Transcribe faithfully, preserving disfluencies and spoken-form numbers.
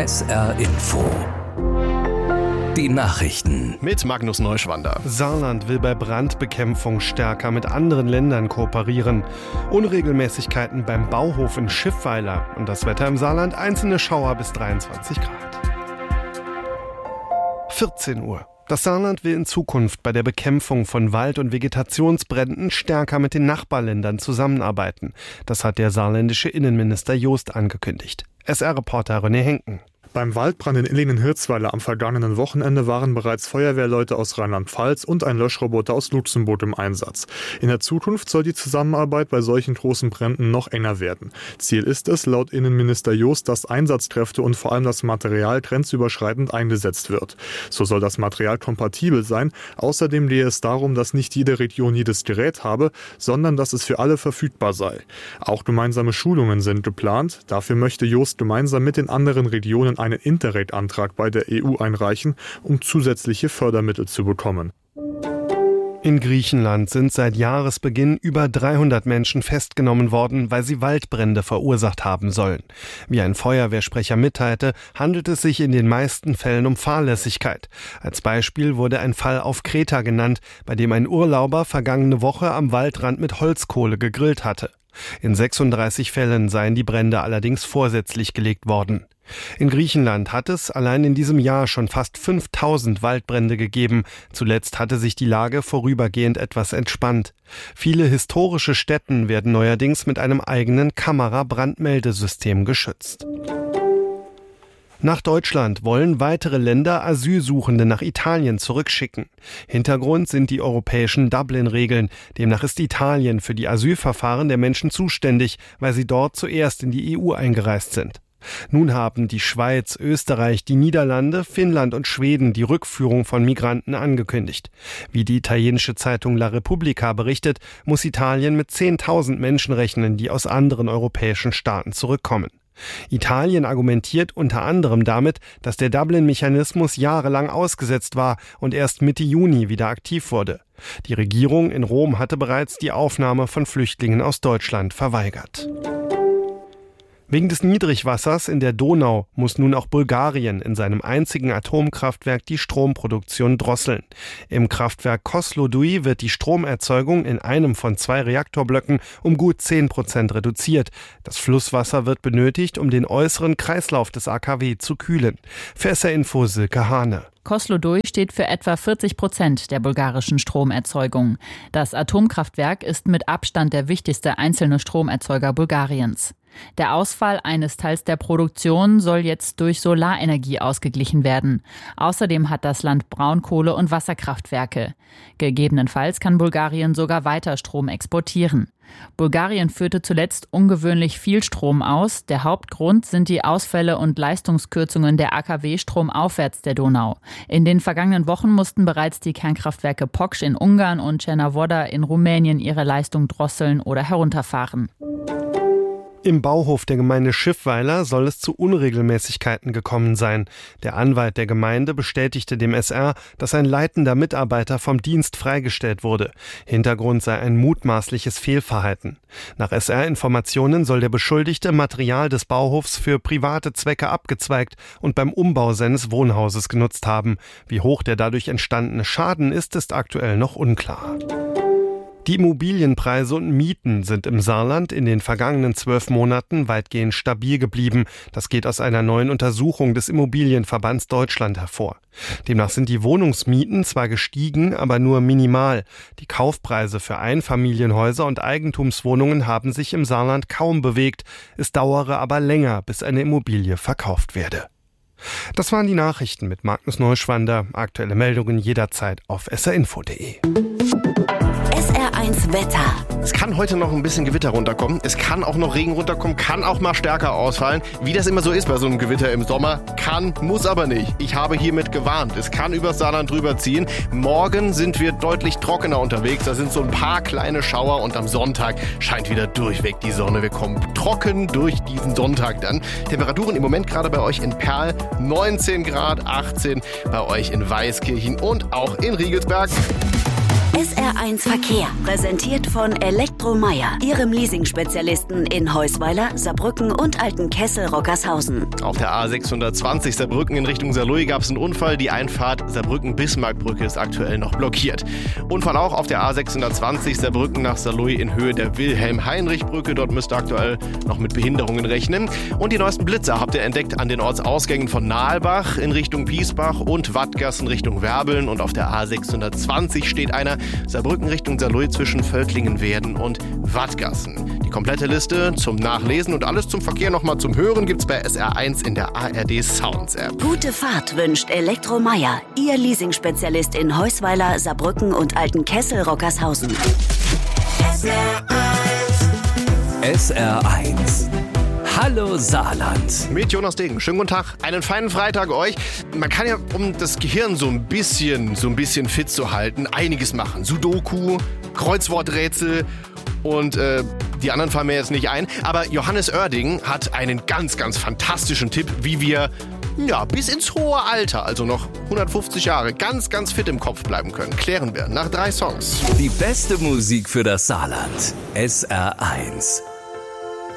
S R Info. Die Nachrichten mit Magnus Neuschwander. Saarland will bei Brandbekämpfung stärker mit anderen Ländern kooperieren. Unregelmäßigkeiten beim Bauhof in Schiffweiler. Und das Wetter im Saarland, einzelne Schauer bis dreiundzwanzig Grad. vierzehn Uhr. Das Saarland will in Zukunft bei der Bekämpfung von Wald- und Vegetationsbränden stärker mit den Nachbarländern zusammenarbeiten. Das hat der saarländische Innenminister Joost angekündigt. S R-Reporter René Henken. Beim Waldbrand in Illingen-Hirzweiler am vergangenen Wochenende waren bereits Feuerwehrleute aus Rheinland-Pfalz und ein Löschroboter aus Luxemburg im Einsatz. In der Zukunft soll die Zusammenarbeit bei solchen großen Bränden noch enger werden. Ziel ist es, laut Innenminister Joost, dass Einsatzkräfte und vor allem das Material grenzüberschreitend eingesetzt wird. So soll das Material kompatibel sein. Außerdem gehe es darum, dass nicht jede Region jedes Gerät habe, sondern dass es für alle verfügbar sei. Auch gemeinsame Schulungen sind geplant. Dafür möchte Joost gemeinsam mit den anderen Regionen einen Interreg-Antrag bei der E U einreichen, um zusätzliche Fördermittel zu bekommen. In Griechenland sind seit Jahresbeginn über dreihundert Menschen festgenommen worden, weil sie Waldbrände verursacht haben sollen. Wie ein Feuerwehrsprecher mitteilte, handelt es sich in den meisten Fällen um Fahrlässigkeit. Als Beispiel wurde ein Fall auf Kreta genannt, bei dem ein Urlauber vergangene Woche am Waldrand mit Holzkohle gegrillt hatte. In sechsunddreißig Fällen seien die Brände allerdings vorsätzlich gelegt worden. In Griechenland hat es allein in diesem Jahr schon fast fünftausend Waldbrände gegeben. Zuletzt hatte sich die Lage vorübergehend etwas entspannt. Viele historische Stätten werden neuerdings mit einem eigenen Kamera-Brandmeldesystem geschützt. Nach Deutschland wollen weitere Länder Asylsuchende nach Italien zurückschicken. Hintergrund sind die europäischen Dublin-Regeln. Demnach ist Italien für die Asylverfahren der Menschen zuständig, weil sie dort zuerst in die E U eingereist sind. Nun haben die Schweiz, Österreich, die Niederlande, Finnland und Schweden die Rückführung von Migranten angekündigt. Wie die italienische Zeitung La Repubblica berichtet, muss Italien mit zehntausend Menschen rechnen, die aus anderen europäischen Staaten zurückkommen. Italien argumentiert unter anderem damit, dass der Dublin-Mechanismus jahrelang ausgesetzt war und erst Mitte Juni wieder aktiv wurde. Die Regierung in Rom hatte bereits die Aufnahme von Flüchtlingen aus Deutschland verweigert. Wegen des Niedrigwassers in der Donau muss nun auch Bulgarien in seinem einzigen Atomkraftwerk die Stromproduktion drosseln. Im Kraftwerk Kozloduy wird die Stromerzeugung in einem von zwei Reaktorblöcken um gut zehn Prozent reduziert. Das Flusswasser wird benötigt, um den äußeren Kreislauf des A K W zu kühlen. Für S R Info Silke Hane. Kozloduy steht für etwa vierzig Prozent der bulgarischen Stromerzeugung. Das Atomkraftwerk ist mit Abstand der wichtigste einzelne Stromerzeuger Bulgariens. Der Ausfall eines Teils der Produktion soll jetzt durch Solarenergie ausgeglichen werden. Außerdem hat das Land Braunkohle- und Wasserkraftwerke. Gegebenenfalls kann Bulgarien sogar weiter Strom exportieren. Bulgarien führte zuletzt ungewöhnlich viel Strom aus. Der Hauptgrund sind die Ausfälle und Leistungskürzungen der A K W stromaufwärts der Donau. In den vergangenen Wochen mussten bereits die Kernkraftwerke Poksh in Ungarn und Cernavodă in Rumänien ihre Leistung drosseln oder herunterfahren. Im Bauhof der Gemeinde Schiffweiler soll es zu Unregelmäßigkeiten gekommen sein. Der Anwalt der Gemeinde bestätigte dem S R, dass ein leitender Mitarbeiter vom Dienst freigestellt wurde. Hintergrund sei ein mutmaßliches Fehlverhalten. Nach S R-Informationen soll der Beschuldigte Material des Bauhofs für private Zwecke abgezweigt und beim Umbau seines Wohnhauses genutzt haben. Wie hoch der dadurch entstandene Schaden ist, ist aktuell noch unklar. Die Immobilienpreise und Mieten sind im Saarland in den vergangenen zwölf Monaten weitgehend stabil geblieben. Das geht aus einer neuen Untersuchung des Immobilienverbands Deutschland hervor. Demnach sind die Wohnungsmieten zwar gestiegen, aber nur minimal. Die Kaufpreise für Einfamilienhäuser und Eigentumswohnungen haben sich im Saarland kaum bewegt. Es dauere aber länger, bis eine Immobilie verkauft werde. Das waren die Nachrichten mit Magnus Neuschwander. Aktuelle Meldungen jederzeit auf s r info punkt d e. S R eins Wetter. Es kann heute noch ein bisschen Gewitter runterkommen. Es kann auch noch Regen runterkommen, kann auch mal stärker ausfallen. Wie das immer so ist bei so einem Gewitter im Sommer. Kann, muss aber nicht. Ich habe hiermit gewarnt. Es kann übers Saarland drüber ziehen. Morgen sind wir deutlich trockener unterwegs. Da sind so ein paar kleine Schauer und am Sonntag scheint wieder durchweg die Sonne. Wir kommen trocken durch diesen Sonntag dann. Temperaturen im Moment gerade bei euch in Perl neunzehn Grad, achtzehn bei euch in Weißkirchen und auch in Riegelsberg. S R eins Verkehr, präsentiert von Elektromeier, Ihrem Leasing-Spezialisten in Heusweiler, Saarbrücken und Altenkessel-Rockershausen. Auf der A sechshundertzwanzig Saarbrücken in Richtung Saarlouis gab es einen Unfall. Die Einfahrt Saarbrücken-Bismarckbrücke ist aktuell noch blockiert. Unfall auch auf der A sechshundertzwanzig Saarbrücken nach Saarlouis in Höhe der Wilhelm-Heinrich-Brücke. Dort müsst ihr aktuell noch mit Behinderungen rechnen. Und die neuesten Blitzer habt ihr entdeckt an den Ortsausgängen von Nahlbach in Richtung Piesbach und Wattgast in Richtung Werbeln. Und auf der A sechshundertzwanzig steht einer Saarbrücken Richtung Saarlouis zwischen Völklingen-Werden und Wattgassen. Die komplette Liste zum Nachlesen und alles zum Verkehr nochmal zum Hören gibt's bei S R eins in der A R D Sounds App. Gute Fahrt wünscht Elektromeier, Ihr Leasing-Spezialist in Heusweiler, Saarbrücken und Altenkessel-Rockershausen. S R eins. Hallo Saarland. Mit Jonas Degen. Schönen guten Tag. Einen feinen Freitag euch. Man kann ja, um das Gehirn so ein bisschen, so ein bisschen fit zu halten, einiges machen. Sudoku, Kreuzworträtsel und äh, die anderen fallen mir jetzt nicht ein. Aber Johannes Oerding hat einen ganz, ganz fantastischen Tipp, wie wir ja, bis ins hohe Alter, also noch hundertfünfzig Jahre, ganz, ganz fit im Kopf bleiben können. Klären wir nach drei Songs. Die beste Musik für das Saarland. S R eins.